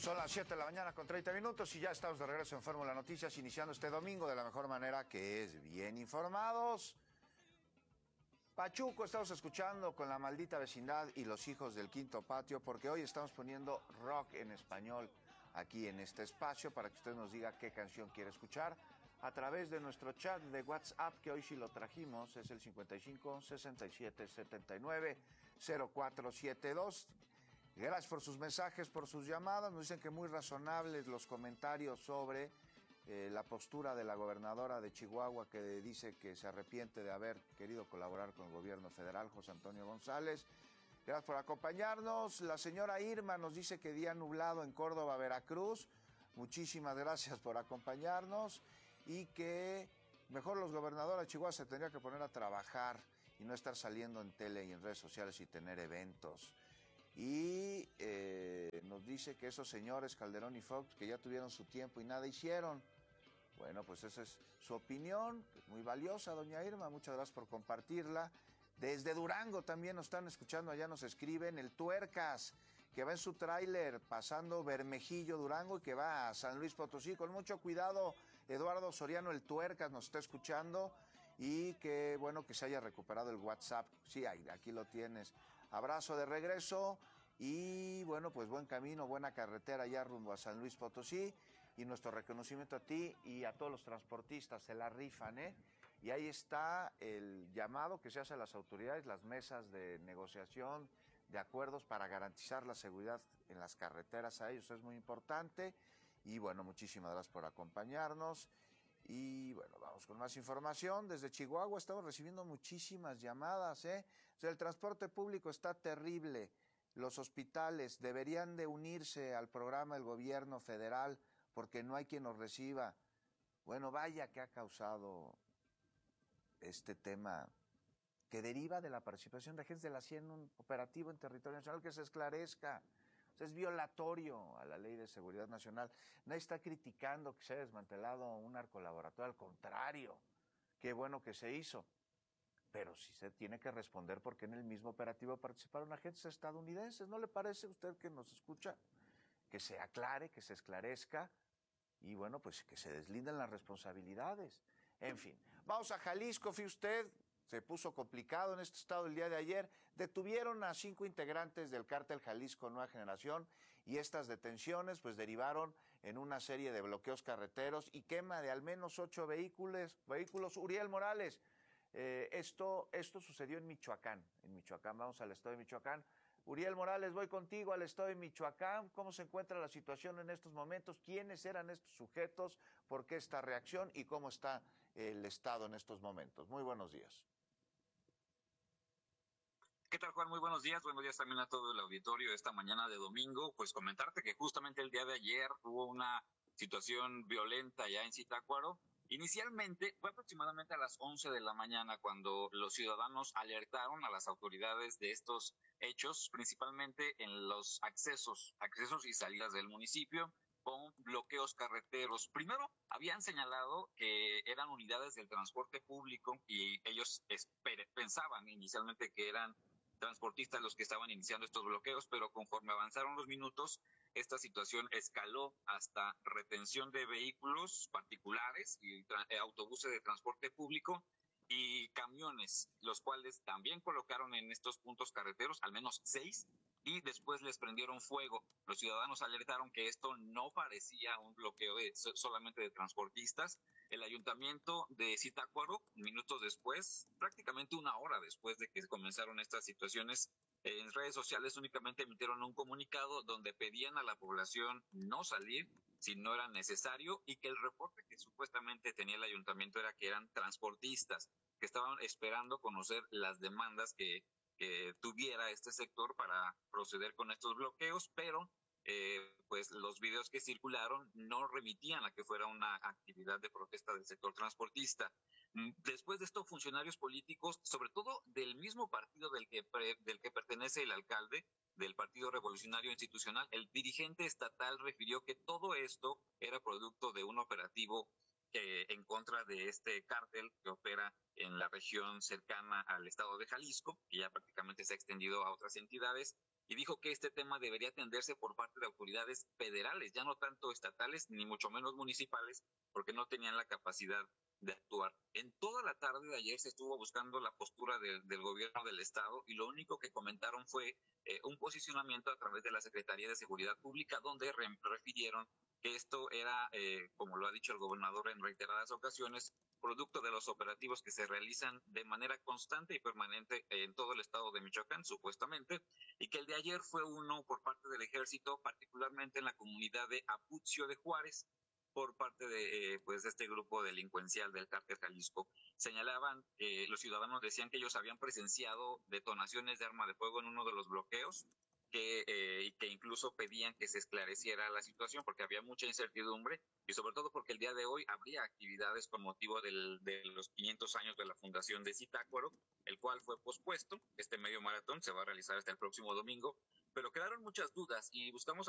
Son las 7 de la mañana con 30 minutos y ya estamos de regreso en Fórmula Noticias, iniciando este domingo de la mejor manera, que es bien informados. Pachuco, estamos escuchando con La Maldita Vecindad y Los Hijos del Quinto Patio, porque hoy estamos poniendo rock en español aquí en este espacio para que usted nos diga qué canción quiere escuchar a través de nuestro chat de WhatsApp, que hoy sí lo trajimos, es el 55 67 79 0472. Gracias por sus mensajes, por sus llamadas. Nos dicen que muy razonables los comentarios sobre la postura de la gobernadora de Chihuahua, que dice que se arrepiente de haber querido colaborar con el gobierno federal, José Antonio González. Gracias por acompañarnos. La señora Irma nos dice que día nublado en Córdoba, Veracruz. Muchísimas gracias por acompañarnos y que mejor los gobernadores de Chihuahua se tendrían que poner a trabajar y no estar saliendo en tele y en redes sociales y tener eventos. Y nos dice que esos señores Calderón y Fox, que ya tuvieron su tiempo y nada hicieron. Bueno, pues esa es su opinión, que es muy valiosa, doña Irma. Muchas gracias por compartirla. Desde Durango también nos están escuchando, allá nos escriben el Tuercas, que va en su tráiler pasando Bermejillo, Durango, y que va a San Luis Potosí. Con mucho cuidado, Eduardo Soriano, el Tuercas, nos está escuchando. Y que bueno que se haya recuperado el WhatsApp. Sí, aquí lo tienes. Abrazo de regreso y bueno, pues buen camino, buena carretera ya rumbo a San Luis Potosí, y nuestro reconocimiento a ti y a todos los transportistas, se la rifan, Y ahí está el llamado que se hace a las autoridades, las mesas de negociación, de acuerdos para garantizar la seguridad en las carreteras a ellos, es muy importante. Y bueno, muchísimas gracias por acompañarnos. Y bueno, vamos con más información. Desde Chihuahua estamos recibiendo muchísimas llamadas, O sea, el transporte público está terrible. Los hospitales deberían de unirse al programa del gobierno federal porque no hay quien los reciba. Bueno, vaya que ha causado este tema que deriva de la participación de agentes de la CIA en un operativo en territorio nacional, que se esclarezca. O sea, es violatorio a la Ley de Seguridad Nacional. Nadie está criticando que se haya desmantelado un narcolaboratorio, al contrario, qué bueno que se hizo. Pero sí se tiene que responder porque en el mismo operativo participaron agentes estadounidenses. ¿No le parece a usted que nos escucha? Que se aclare, que se esclarezca y bueno, pues que se deslinden las responsabilidades. En fin, vamos a Jalisco, fíjese usted. Se puso complicado en este estado el día de ayer. Detuvieron a 5 integrantes del cártel Jalisco Nueva Generación y estas detenciones pues derivaron en una serie de bloqueos carreteros y quema de al menos 8 vehículos. Uriel Morales, esto sucedió en Michoacán. En Michoacán, vamos al estado de Michoacán. Uriel Morales, voy contigo al estado de Michoacán. ¿Cómo se encuentra la situación en estos momentos? ¿Quiénes eran estos sujetos? ¿Por qué esta reacción? ¿Y cómo está el estado en estos momentos? Muy buenos días. ¿Qué tal, Juan? Muy buenos días también a todo el auditorio esta mañana de domingo. Pues comentarte que justamente el día de ayer hubo una situación violenta ya en Zitácuaro. Inicialmente fue aproximadamente a las 11 de la mañana cuando los ciudadanos alertaron a las autoridades de estos hechos, principalmente en los accesos y salidas del municipio, con bloqueos carreteros. Primero habían señalado que eran unidades del transporte público y ellos pensaban inicialmente que eran transportistas los que estaban iniciando estos bloqueos, pero conforme avanzaron los minutos, esta situación escaló hasta retención de vehículos particulares y autobuses de transporte público y camiones, los cuales también colocaron en estos puntos carreteros, al menos 6, y después les prendieron fuego. Los ciudadanos alertaron que esto no parecía un bloqueo solamente de transportistas. El ayuntamiento de Zitácuaro, minutos después, prácticamente una hora después de que comenzaron estas situaciones, en redes sociales únicamente emitieron un comunicado donde pedían a la población no salir si no era necesario y que el reporte que supuestamente tenía el ayuntamiento era que eran transportistas que estaban esperando conocer las demandas que tuviera este sector para proceder con estos bloqueos, pero pues los videos que circularon no remitían a que fuera una actividad de protesta del sector transportista. Después de esto, funcionarios políticos, sobre todo del mismo partido del que pertenece el alcalde, del Partido Revolucionario Institucional, el dirigente estatal refirió que todo esto era producto de un operativo en contra de este cártel que opera en la región cercana al estado de Jalisco, que ya prácticamente se ha extendido a otras entidades, y dijo que este tema debería atenderse por parte de autoridades federales, ya no tanto estatales ni mucho menos municipales, porque no tenían la capacidad de actuar. En toda la tarde de ayer se estuvo buscando la postura del gobierno del estado y lo único que comentaron fue un posicionamiento a través de la Secretaría de Seguridad Pública, donde refirieron que esto era, como lo ha dicho el gobernador en reiteradas ocasiones, producto de los operativos que se realizan de manera constante y permanente en todo el estado de Michoacán, supuestamente, y que el de ayer fue uno por parte del ejército, particularmente en la comunidad de Apucio de Juárez, por parte de pues de este grupo delincuencial del Cártel Jalisco. Señalaban, los ciudadanos decían que ellos habían presenciado detonaciones de arma de fuego en uno de los bloqueos, y que incluso pedían que se esclareciera la situación porque había mucha incertidumbre y sobre todo porque el día de hoy habría actividades con motivo de los 500 años de la fundación de Zitácuaro, el cual fue pospuesto. Este medio maratón se va a realizar hasta el próximo domingo, pero quedaron muchas dudas y buscamos